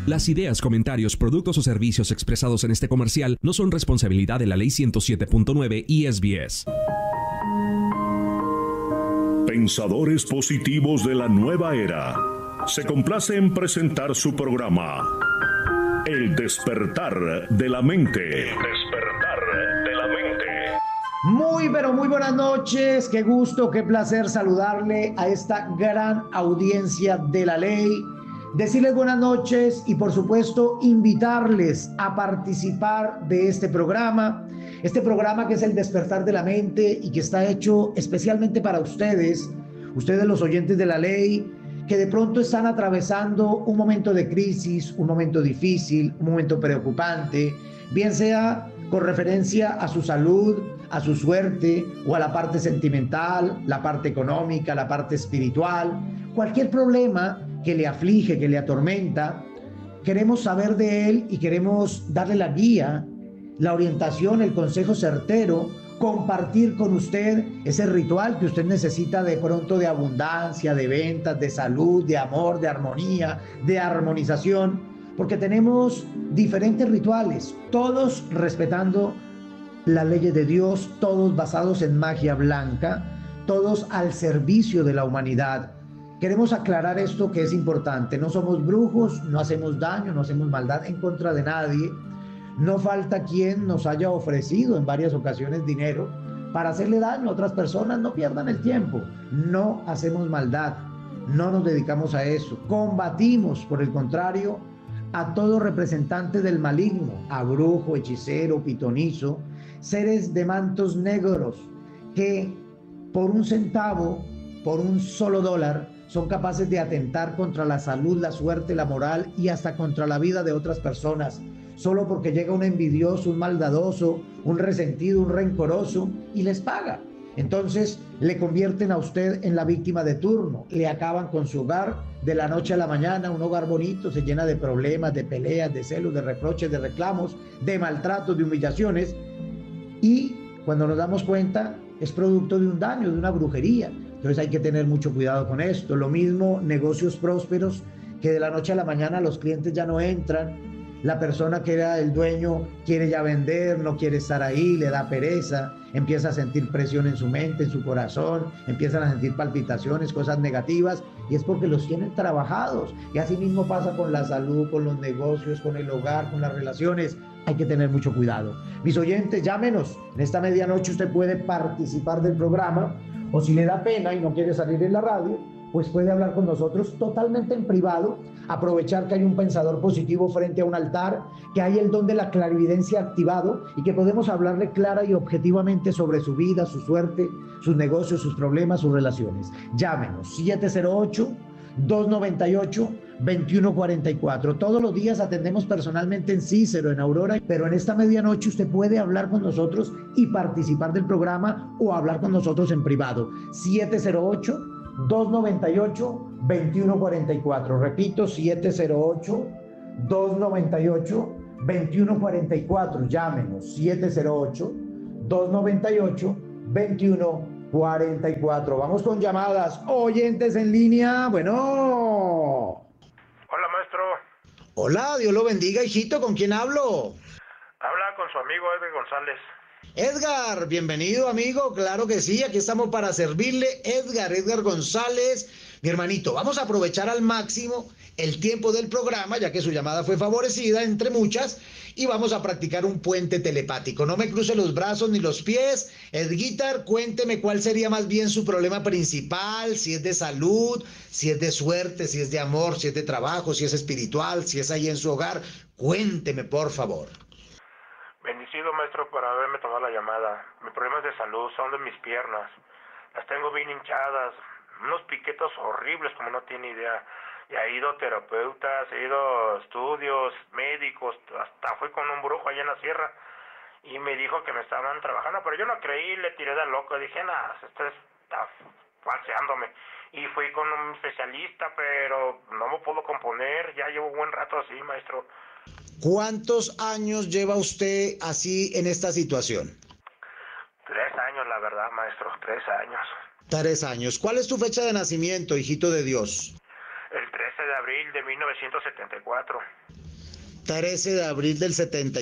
Las ideas, comentarios, productos o servicios expresados en este comercial no son responsabilidad de la Ley 107.9 y SBS. Pensadores positivos de la nueva era. Se complace en presentar su programa El despertar de la mente. El despertar de la mente. Muy, pero muy buenas noches. Qué gusto, qué placer saludarle a esta gran audiencia de la ley. Decirles buenas noches y por supuesto invitarles a participar de este programa que es el despertar de la mente y que está hecho especialmente para ustedes los oyentes de la ley, que de pronto están atravesando un momento de crisis, un momento difícil, un momento preocupante, bien sea con referencia a su salud, a su suerte o a la parte sentimental, la parte económica, la parte espiritual, cualquier problema que le aflige, que le atormenta. Queremos saber de él y queremos darle la guía, la orientación, el consejo certero, compartir con usted ese ritual que usted necesita de pronto de abundancia, de ventas, de salud, de amor, de armonía, de armonización, porque tenemos diferentes rituales, todos respetando las leyes de Dios, todos basados en magia blanca, todos al servicio de la humanidad. Queremos aclarar esto que es importante. No somos brujos, no hacemos daño, no hacemos maldad en contra de nadie. No falta quien nos haya ofrecido en varias ocasiones dinero para hacerle daño a otras personas. No pierdan el tiempo. No hacemos maldad. No nos dedicamos a eso. Combatimos, por el contrario, a todo representante del maligno, a brujo, hechicero, pitonizo, seres de mantos negros que por un centavo, por un solo dólar, son capaces de atentar contra la salud, la suerte, la moral y hasta contra la vida de otras personas, solo porque llega un envidioso, un maldadoso, un resentido, un rencoroso y les paga. Entonces le convierten a usted en la víctima de turno, le acaban con su hogar de la noche a la mañana. Un hogar bonito se llena de problemas, de peleas, de celos, de reproches, de reclamos, de maltratos, de humillaciones, y cuando nos damos cuenta es producto de un daño, de una brujería. Entonces hay que tener mucho cuidado con esto. Lo mismo negocios prósperos que de la noche a la mañana los clientes ya no entran. La persona que era el dueño quiere ya vender, no quiere estar ahí, le da pereza, empieza a sentir presión en su mente, en su corazón, empiezan a sentir palpitaciones, cosas negativas, y es porque los tienen trabajados. Y así mismo pasa con la salud, con los negocios, con el hogar, con las relaciones. Hay que tener mucho cuidado. Mis oyentes, llámenos. En esta medianoche usted puede participar del programa, o si le da pena y no quiere salir en la radio, pues puede hablar con nosotros totalmente en privado, aprovechar que hay un pensador positivo frente a un altar, que hay el don de la clarividencia activado y que podemos hablarle clara y objetivamente sobre su vida, su suerte, sus negocios, sus problemas, sus relaciones. Llámenos 708-298-2144. Todos los días atendemos personalmente en Cícero, en Aurora, pero en esta medianoche usted puede hablar con nosotros y participar del programa o hablar con nosotros en privado. 708-298-2144. Repito, 708-298-2144. Llámenos, 708-298-2144. Vamos con llamadas. Oyentes en línea. Bueno. Hola, maestro. Hola, Dios lo bendiga, hijito. ¿Con quién hablo? Habla con su amigo Edgar González. Edgar, bienvenido, amigo. Claro que sí, aquí estamos para servirle. Edgar González, mi hermanito. Vamos a aprovechar al máximo el tiempo del programa, ya que su llamada fue favorecida entre muchas, y vamos a practicar un puente telepático. No me cruce los brazos ni los pies. Edguitar, cuénteme cuál sería más bien su problema principal, si es de salud, si es de suerte, si es de amor, si es de trabajo, si es espiritual, si es ahí en su hogar. Cuénteme, por favor. Bendecido, maestro, por haberme tomado la llamada. Mis problemas de salud son de mis piernas. Las tengo bien hinchadas, unos piquetos horribles como no tiene idea. Y he ido a terapeutas, he ido a estudios médicos, hasta fui con un brujo allá en la sierra y me dijo que me estaban trabajando, pero yo no creí, le tiré de loco, dije, esto está falseándome. Y fui con un especialista, pero no me puedo componer, ya llevo un buen rato así, maestro. ¿Cuántos años lleva usted así en esta situación? 3 años, la verdad, maestro, 3 años. 3 años. ¿Cuál es tu fecha de nacimiento, hijito de Dios? El 13 de abril de 1974. 13 de abril del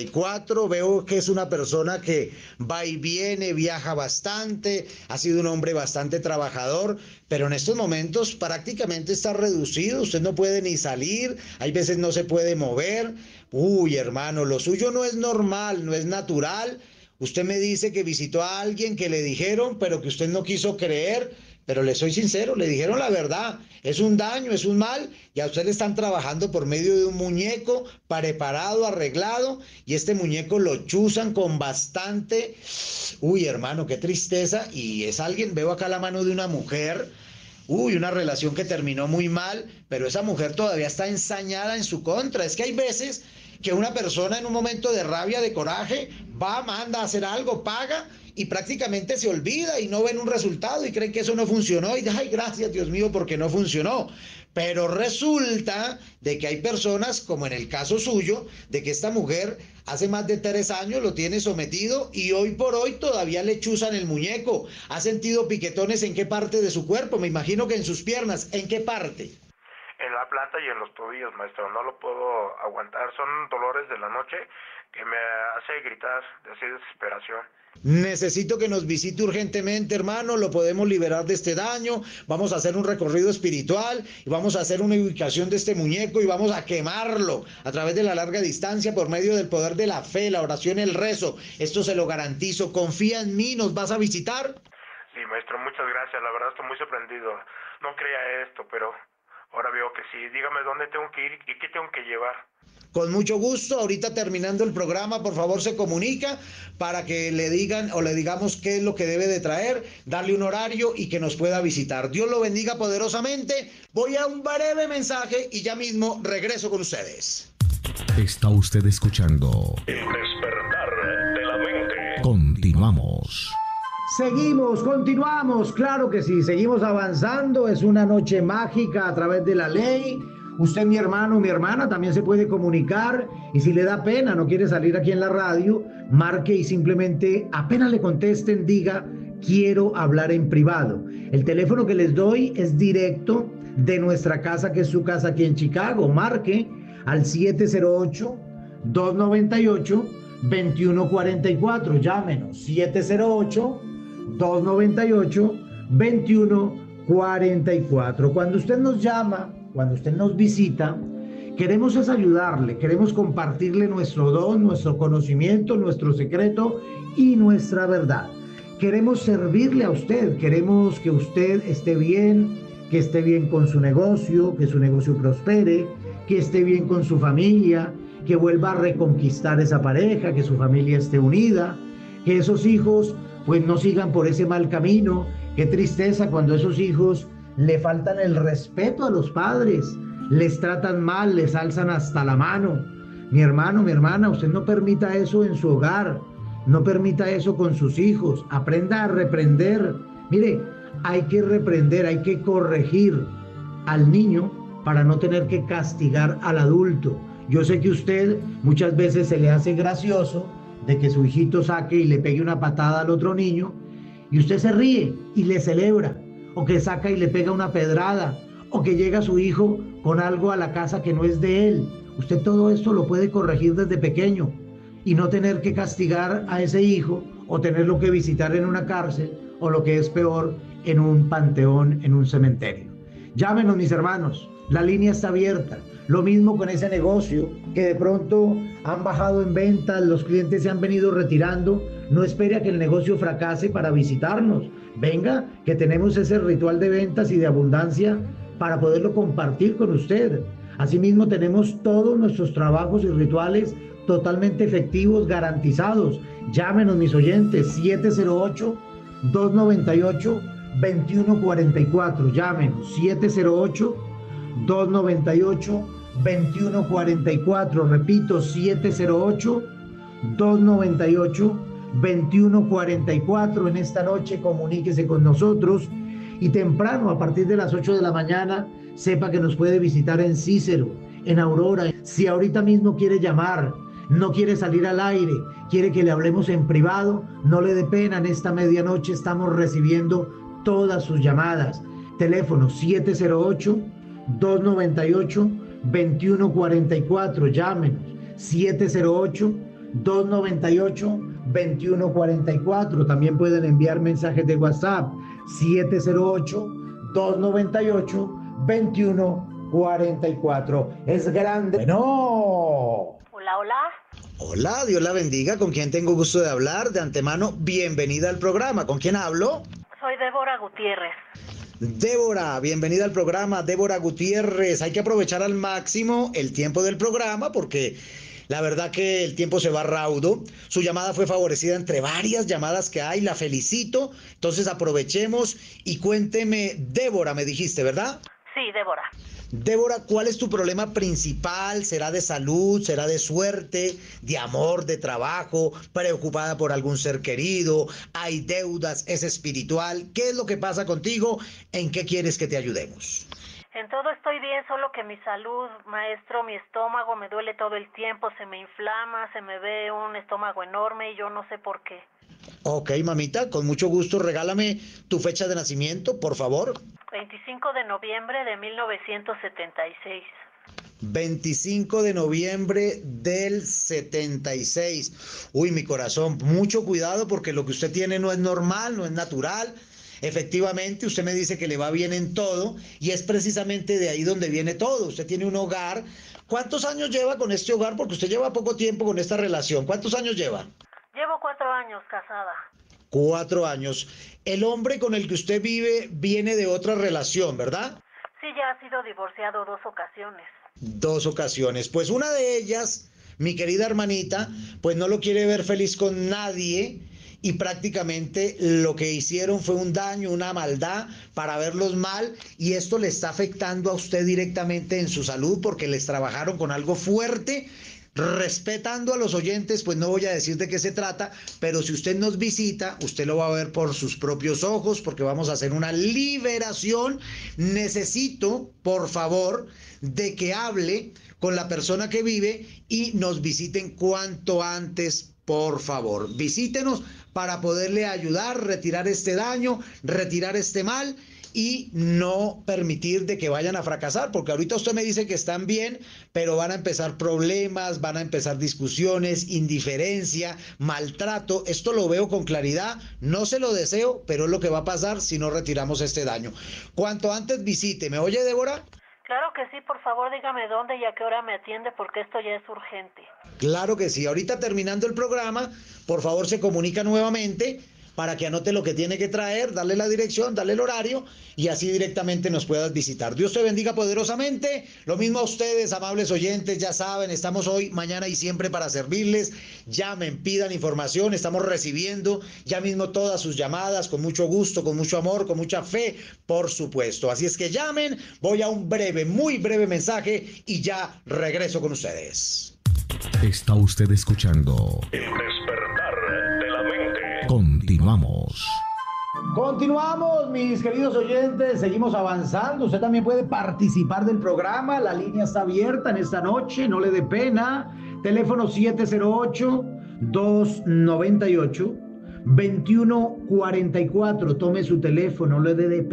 74, veo que es una persona que va y viene, viaja bastante, ha sido un hombre bastante trabajador, pero en estos momentos prácticamente está reducido, usted no puede ni salir, hay veces no se puede mover. Uy, hermano, lo suyo no es normal, no es natural. Usted me dice que visitó a alguien que le dijeron, pero que usted no quiso creer. Pero le soy sincero, le dijeron la verdad, es un daño, es un mal, y a usted le están trabajando por medio de un muñeco preparado, arreglado, y este muñeco lo chuzan con bastante, uy hermano, qué tristeza, y es alguien, veo acá la mano de una mujer, uy, una relación que terminó muy mal, pero esa mujer todavía está ensañada en su contra. Es que hay veces que una persona en un momento de rabia, de coraje, va, manda a hacer algo, paga, y prácticamente se olvida y no ven un resultado y creen que eso no funcionó y ay, gracias Dios mío porque no funcionó. Pero resulta de que hay personas, como en el caso suyo, de que esta mujer hace más de 3 años lo tiene sometido y hoy por hoy todavía le chuzan el muñeco. ¿Ha sentido piquetones en qué parte de su cuerpo? Me imagino que en sus piernas. ¿En qué parte? En la planta y en los tobillos, maestro, no lo puedo aguantar, son dolores de la noche que me hace gritar de así desesperación. Necesito que nos visite urgentemente, hermano, lo podemos liberar de este daño, vamos a hacer un recorrido espiritual y vamos a hacer una ubicación de este muñeco y vamos a quemarlo a través de la larga distancia por medio del poder de la fe, la oración, el rezo. Esto se lo garantizo, confía en mí, ¿nos vas a visitar? Sí, maestro, muchas gracias, la verdad estoy muy sorprendido, no creía esto, pero ahora veo que sí. Dígame dónde tengo que ir y qué tengo que llevar. Con mucho gusto, ahorita terminando el programa, por favor se comunica para que le digan o le digamos qué es lo que debe de traer, darle un horario y que nos pueda visitar. Dios lo bendiga poderosamente. Voy a un breve mensaje y ya mismo regreso con ustedes. Está usted escuchando El despertar de la mente. Continuamos. Seguimos, continuamos, claro que sí, seguimos avanzando, es una noche mágica a través de la ley. Usted, mi hermano, mi hermana, también se puede comunicar y si le da pena, no quiere salir aquí en la radio, marque y simplemente apenas le contesten, diga, quiero hablar en privado. El teléfono que les doy es directo de nuestra casa, que es su casa aquí en Chicago. Marque al 708-298-2144, llámenos, 708-298-2144. Cuando usted nos llama, cuando usted nos visita, queremos es ayudarle, queremos compartirle nuestro don, nuestro conocimiento, nuestro secreto y nuestra verdad. Queremos servirle a usted, queremos que usted esté bien, que esté bien con su negocio, que su negocio prospere, que esté bien con su familia, que vuelva a reconquistar esa pareja, que su familia esté unida, que esos hijos pues no sigan por ese mal camino. Qué tristeza cuando esos hijos le faltan el respeto a los padres, les tratan mal, les alzan hasta la mano. Mi hermano, mi hermana, usted no permita eso en su hogar, no permita eso con sus hijos, aprenda a reprender. Mire, hay que reprender, hay que corregir al niño para no tener que castigar al adulto. Yo sé que usted muchas veces se le hace gracioso de que su hijito saque y le pegue una patada al otro niño y usted se ríe y le celebra, o que saca y le pega una pedrada, o que llega su hijo con algo a la casa que no es de él. Usted todo esto lo puede corregir desde pequeño y no tener que castigar a ese hijo o tenerlo que visitar en una cárcel o lo que es peor, en un panteón, en un cementerio. Llámenos, mis hermanos, la línea está abierta. Lo mismo con ese negocio que de pronto han bajado en ventas, los clientes se han venido retirando. No espere a que el negocio fracase para visitarnos. Venga, que tenemos ese ritual de ventas y de abundancia para poderlo compartir con usted. Asimismo, tenemos todos nuestros trabajos y rituales totalmente efectivos, garantizados. Llámenos, mis oyentes, 708-298-2144. Llámenos, 708-298-2144. Repito, 708-298-2144. En esta noche comuníquese con nosotros y temprano, a partir de las 8 de la mañana, sepa que nos puede visitar en Cícero, en Aurora. Si ahorita mismo quiere llamar, no quiere salir al aire, quiere que le hablemos en privado, no le dé pena. En esta medianoche estamos recibiendo todas sus llamadas. Teléfono 708-298-2144. Llámenos. 708-298-2144. También pueden enviar mensajes de WhatsApp. 708-298-2144. Es grande. No. Hola, hola. Hola, Dios la bendiga. ¿Con quién tengo gusto de hablar? De antemano, bienvenida al programa. ¿Con quién hablo? Soy Débora Gutiérrez. Débora, bienvenida al programa. Débora Gutiérrez. Hay que aprovechar al máximo el tiempo del programa porque la verdad que el tiempo se va raudo. Su llamada fue favorecida entre varias llamadas que hay. La felicito. Entonces aprovechemos y cuénteme, Débora, me dijiste, ¿verdad? Sí, Débora. Débora, ¿cuál es tu problema principal? ¿Será de salud? ¿Será de suerte? ¿De amor? ¿De trabajo? ¿Preocupada por algún ser querido? ¿Hay deudas? ¿Es espiritual? ¿Qué es lo que pasa contigo? ¿En qué quieres que te ayudemos? En todo estoy bien, solo que mi salud, maestro, mi estómago me duele todo el tiempo, se me inflama, se me ve un estómago enorme y yo no sé por qué. Ok, mamita, con mucho gusto, regálame tu fecha de nacimiento, por favor. 25 de noviembre de 1976. 25 de noviembre del 76. Uy, mi corazón, mucho cuidado porque lo que usted tiene no es normal, no es natural. Efectivamente, usted me dice que le va bien en todo y es precisamente de ahí donde viene todo. Usted tiene un hogar. ¿Cuántos años lleva con este hogar? Porque usted lleva poco tiempo con esta relación. ¿Cuántos años lleva? Llevo 4 años casada. 4 años. El hombre con el que usted vive viene de otra relación, ¿verdad? Sí, ya ha sido divorciado 2 ocasiones. 2 ocasiones. Pues una de ellas, mi querida hermanita, pues no lo quiere ver feliz con nadie y prácticamente lo que hicieron fue un daño, una maldad para verlos mal y esto le está afectando a usted directamente en su salud porque les trabajaron con algo fuerte. Respetando a los oyentes, pues no voy a decir de qué se trata, pero si usted nos visita, usted lo va a ver por sus propios ojos, porque vamos a hacer una liberación. Necesito, por favor, de que hable con la persona que vive y nos visiten cuanto antes, por favor. Visítenos para poderle ayudar, retirar este daño, retirar este mal y no permitir de que vayan a fracasar, porque ahorita usted me dice que están bien, pero van a empezar problemas, van a empezar discusiones, indiferencia, maltrato. Esto lo veo con claridad, no se lo deseo, pero es lo que va a pasar si no retiramos este daño. Cuanto antes visite, ¿me oye, Débora? Claro que sí, por favor dígame dónde y a qué hora me atiende porque esto ya es urgente. Claro que sí, ahorita terminando el programa, por favor se comunica nuevamente para que anote lo que tiene que traer, darle la dirección, darle el horario y así directamente nos puedas visitar. Dios te bendiga poderosamente. Lo mismo a ustedes, amables oyentes, ya saben, estamos hoy, mañana y siempre para servirles. Llamen, pidan información, estamos recibiendo ya mismo todas sus llamadas con mucho gusto, con mucho amor, con mucha fe, por supuesto. Así es que llamen, voy a un breve, muy breve mensaje y ya regreso con ustedes. Está usted escuchando El despertar de la mente. Continuamos. Continuamos, mis queridos oyentes, seguimos avanzando. Usted también puede participar del programa. La línea está abierta en esta noche, no le dé pena. Teléfono 708-298-2144. Tome su teléfono, no le dé pena.